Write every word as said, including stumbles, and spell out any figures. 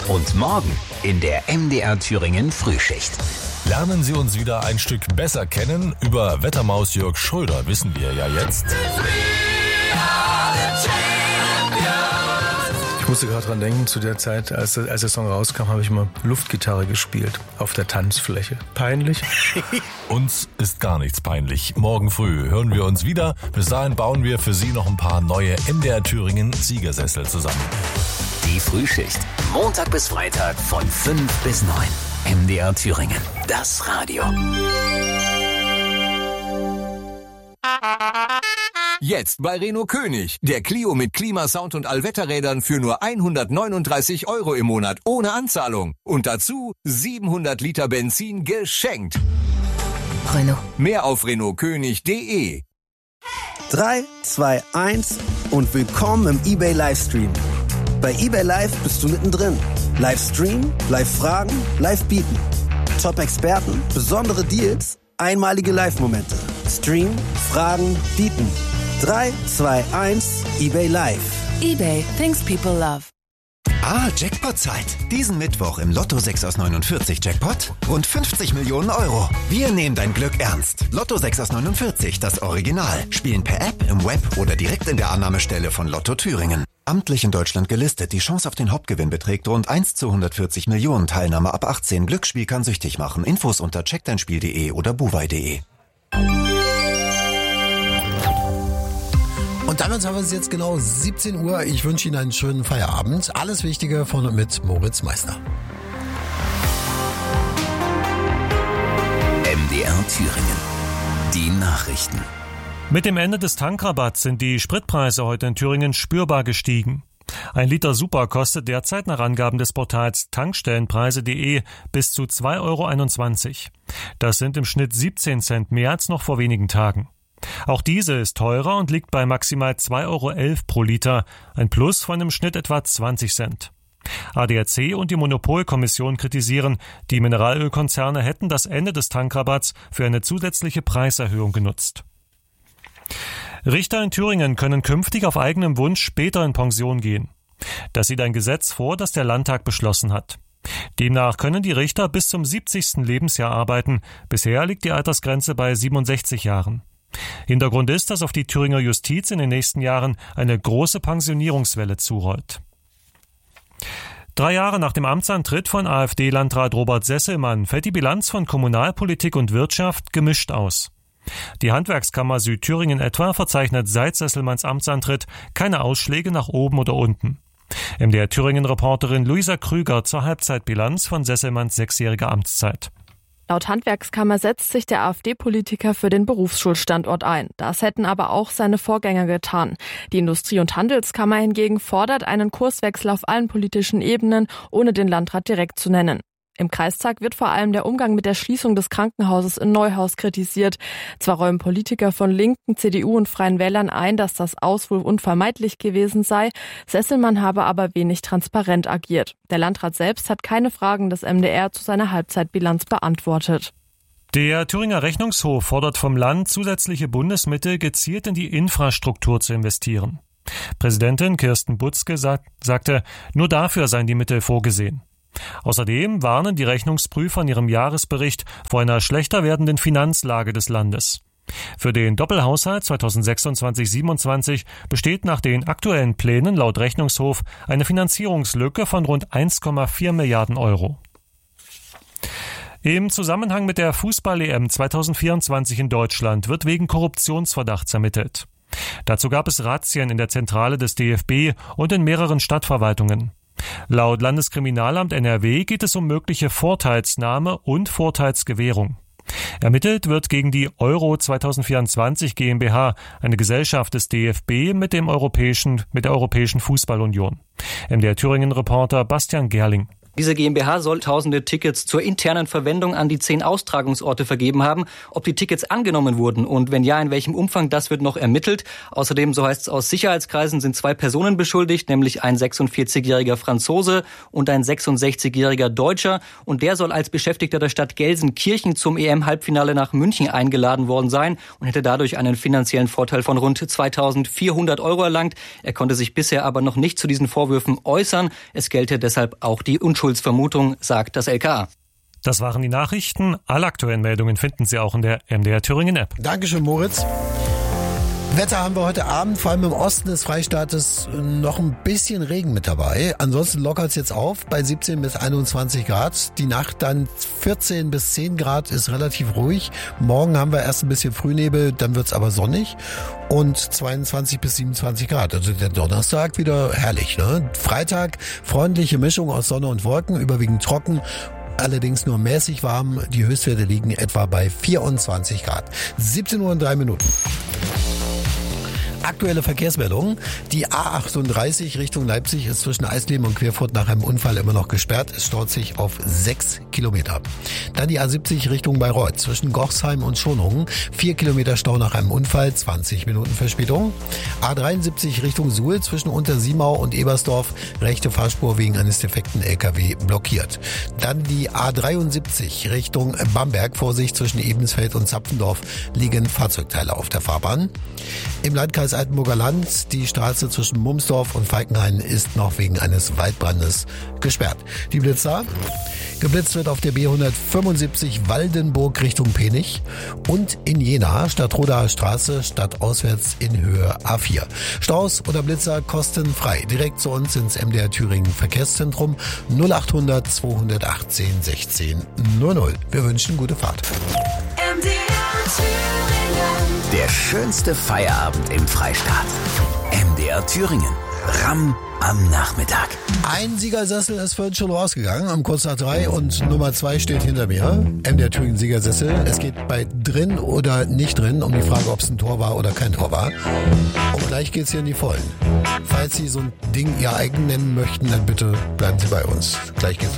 Und morgen in der M D R Thüringen Frühschicht. Lernen Sie uns wieder ein Stück besser kennen. Über Wettermaus Jörg Schröder wissen wir ja jetzt. Ich musste gerade dran denken, zu der Zeit, als, als der Song rauskam, habe ich mal Luftgitarre gespielt auf der Tanzfläche. Peinlich? Uns ist gar nichts peinlich. Morgen früh hören wir uns wieder. Bis dahin bauen wir für Sie noch ein paar neue M D R Thüringen Siegersessel zusammen. Die Frühschicht. Montag bis Freitag von fünf bis neun. M D R Thüringen. Das Radio. Jetzt bei Renault König. Der Clio mit Klimasound und Allwetterrädern für nur hundertneununddreißig Euro im Monat ohne Anzahlung. Und dazu siebenhundert Liter Benzin geschenkt. Renault. Mehr auf renault könig punkt de. drei, zwei, eins und willkommen im eBay Livestream. Bei eBay Live bist du mittendrin. Livestream, Live-Fragen, Live-Bieten. Top-Experten, besondere Deals, einmalige Live-Momente. Stream, Fragen, Bieten. drei, zwei, eins, eBay Live. eBay, things people love. Ah, Jackpot-Zeit. Diesen Mittwoch im Lotto sechs aus neunundvierzig Jackpot rund fünfzig Millionen Euro. Wir nehmen dein Glück ernst. Lotto sechs aus neunundvierzig, das Original. Spielen per App, im Web oder direkt in der Annahmestelle von Lotto Thüringen. Amtlich in Deutschland gelistet. Die Chance auf den Hauptgewinn beträgt rund eins zu hundertvierzig Millionen. Teilnahme ab achtzehn. Glücksspiel kann süchtig machen. Infos unter check dein spiel punkt de oder buwei punkt de. Und damit haben wir es jetzt genau siebzehn Uhr. Ich wünsche Ihnen einen schönen Feierabend. Alles Wichtige von und mit Moritz Meister. M D R Thüringen. Die Nachrichten. Mit dem Ende des Tankrabatts sind die Spritpreise heute in Thüringen spürbar gestiegen. Ein Liter Super kostet derzeit nach Angaben des Portals tankstellenpreise punkt de bis zu zwei Euro einundzwanzig. Das sind im Schnitt siebzehn Cent mehr als noch vor wenigen Tagen. Auch diese ist teurer und liegt bei maximal zwei Euro elf pro Liter, ein Plus von im Schnitt etwa zwanzig Cent. A D A C und die Monopolkommission kritisieren, die Mineralölkonzerne hätten das Ende des Tankrabatts für eine zusätzliche Preiserhöhung genutzt. Richter in Thüringen können künftig auf eigenem Wunsch später in Pension gehen. Das sieht ein Gesetz vor, das der Landtag beschlossen hat. Demnach können die Richter bis zum siebzigsten Lebensjahr arbeiten. Bisher liegt die Altersgrenze bei siebenundsechzig Jahren. Hintergrund ist, dass auf die Thüringer Justiz in den nächsten Jahren eine große Pensionierungswelle zurollt. Drei Jahre nach dem Amtsantritt von AfD-Landrat Robert Sesselmann fällt die Bilanz von Kommunalpolitik und Wirtschaft gemischt aus. Die Handwerkskammer Südthüringen etwa verzeichnet seit Sesselmanns Amtsantritt keine Ausschläge nach oben oder unten. M D R Thüringen-Reporterin Luisa Krüger zur Halbzeitbilanz von Sesselmanns sechsjähriger Amtszeit. Laut Handwerkskammer setzt sich der AfD-Politiker für den Berufsschulstandort ein. Das hätten aber auch seine Vorgänger getan. Die Industrie- und Handelskammer hingegen fordert einen Kurswechsel auf allen politischen Ebenen, ohne den Landrat direkt zu nennen. Im Kreistag wird vor allem der Umgang mit der Schließung des Krankenhauses in Neuhaus kritisiert. Zwar räumen Politiker von Linken, C D U und Freien Wählern ein, dass das Aus wohl unvermeidlich gewesen sei. Sesselmann habe aber wenig transparent agiert. Der Landrat selbst hat keine Fragen des M D R zu seiner Halbzeitbilanz beantwortet. Der Thüringer Rechnungshof fordert vom Land, zusätzliche Bundesmittel gezielt in die Infrastruktur zu investieren. Präsidentin Kirsten Butzke sagt, sagte, nur dafür seien die Mittel vorgesehen. Außerdem warnen die Rechnungsprüfer in ihrem Jahresbericht vor einer schlechter werdenden Finanzlage des Landes. Für den Doppelhaushalt zweitausendsechsundzwanzig siebenundzwanzig besteht nach den aktuellen Plänen laut Rechnungshof eine Finanzierungslücke von rund eins Komma vier Milliarden Euro. Im Zusammenhang mit der Fußball-E M zweitausendvierundzwanzig in Deutschland wird wegen Korruptionsverdachts ermittelt. Dazu gab es Razzien in der Zentrale des D F B und in mehreren Stadtverwaltungen. Laut Landeskriminalamt N R W geht es um mögliche Vorteilsnahme und Vorteilsgewährung. Ermittelt wird gegen die Euro zweitausendvierundzwanzig GmbH, eine Gesellschaft des D F B mit dem europäischen, mit der Europäischen Fußballunion. M D R Thüringen-Reporter Bastian Gerling. Diese GmbH soll tausende Tickets zur internen Verwendung an die zehn Austragungsorte vergeben haben. Ob die Tickets angenommen wurden und wenn ja, in welchem Umfang, das wird noch ermittelt. Außerdem, so heißt es aus Sicherheitskreisen, sind zwei Personen beschuldigt, nämlich ein sechsundvierzigjähriger Franzose und ein sechsundsechzigjähriger Deutscher. Und der soll als Beschäftigter der Stadt Gelsenkirchen zum E M-Halbfinale nach München eingeladen worden sein und hätte dadurch einen finanziellen Vorteil von rund zweitausendvierhundert Euro erlangt. Er konnte sich bisher aber noch nicht zu diesen Vorwürfen äußern. Es gelte deshalb auch die Unschuld Vermutung, sagt das L K A. Das waren die Nachrichten. Alle aktuellen Meldungen finden Sie auch in der M D R Thüringen App. Dankeschön, Moritz. Wetter haben wir heute Abend, vor allem im Osten des Freistaates, noch ein bisschen Regen mit dabei. Ansonsten lockert es jetzt auf bei siebzehn bis einundzwanzig Grad. Die Nacht dann vierzehn bis zehn Grad, ist relativ ruhig. Morgen haben wir erst ein bisschen Frühnebel, dann wird es aber sonnig. Und zweiundzwanzig bis siebenundzwanzig Grad. Also der Donnerstag wieder herrlich, ne? Freitag freundliche Mischung aus Sonne und Wolken, überwiegend trocken. Allerdings nur mäßig warm. Die Höchstwerte liegen etwa bei vierundzwanzig Grad. siebzehn Uhr und drei Minuten. Aktuelle Verkehrsmeldungen. Die A achtunddreißig Richtung Leipzig ist zwischen Eisleben und Querfurt nach einem Unfall immer noch gesperrt. Es staut sich auf sechs Kilometer. Dann die A siebzig Richtung Bayreuth zwischen Gochsheim und Schonungen. Vier Kilometer Stau nach einem Unfall, zwanzig Minuten Verspätung. A dreiundsiebzig Richtung Suhl zwischen Untersiemau und Ebersdorf. Rechte Fahrspur wegen eines defekten L K W blockiert. Dann die A dreiundsiebzig Richtung Bamberg. Vorsicht, zwischen Ebensfeld und Zapfendorf liegen Fahrzeugteile auf der Fahrbahn. Im Landkreis Altenburger Land, die Straße zwischen Mumsdorf und Falkenhain ist noch wegen eines Waldbrandes gesperrt. Die Blitzer. Geblitzt wird auf der B hundertfünfundsiebzig Waldenburg Richtung Penich und in Jena, Stadtrodaer Straße, stadtauswärts in Höhe A vier. Staus oder Blitzer kostenfrei. Direkt zu uns ins M D R Thüringen Verkehrszentrum null achthundert zweihundertachtzehn sechzehn null null. Wir wünschen gute Fahrt. M D R Thüringen. Der schönste Feierabend im Freistaat. M D R Thüringen. Ramm am Nachmittag. Ein Siegersessel ist vorhin schon rausgegangen, um kurz nach drei, und Nummer zwei steht hinter mir. M D R Thüringen Siegersessel. Es geht bei drin oder nicht drin um die Frage, ob es ein Tor war oder kein Tor war. Und gleich geht's hier in die Vollen. Falls Sie so ein Ding Ihr eigen nennen möchten, dann bitte bleiben Sie bei uns. Gleich geht's los.